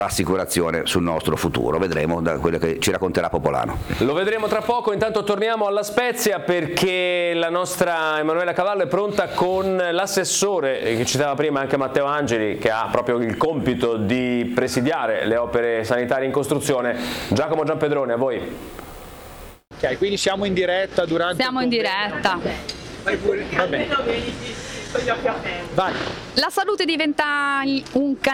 rassicurazione sul nostro futuro. Vedremo da quello che ci racconterà Popolano. Lo vedremo tra poco, intanto torniamo alla Spezia perché la nostra Emanuela Cavallo è pronta con l'assessore che citava prima, anche Matteo Angeli, che ha proprio il compito di presidiare le opere sanitarie in costruzione. Giacomo Giampedrone, a voi. Ok, quindi siamo in diretta durante... Siamo in diretta. Va bene. Vai. La salute diventa un